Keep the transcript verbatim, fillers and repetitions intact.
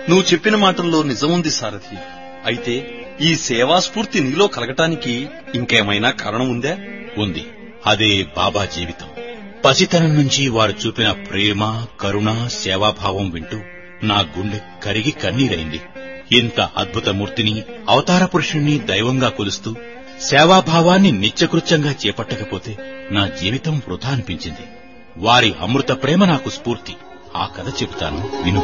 నువ్వు చెప్పిన మాటల్లో నిజముంది సారథి. అయితే ఈ సేవాస్ఫూర్తి నీలో కలగటానికి ఇంకేమైనా కారణం ఉందా? ఉంది. అదే బాబా జీవితం. పసితనం నుంచి వారు చూపిన ప్రేమ, కరుణ, సేవాభావం వింటూ నా గుండె కరిగి కన్నీరైంది. ఇంత అద్భుత మూర్తిని, అవతార పురుషుణ్ణి దైవంగా కొలుస్తూ సేవాభావాన్ని నిత్యకృత్యంగా చేపట్టకపోతే నా జీవితం వృథా అనిపించింది. వారి అమృత ప్రేమ నాకు స్ఫూర్తి. ఆ కథ చెబుతాను, విను.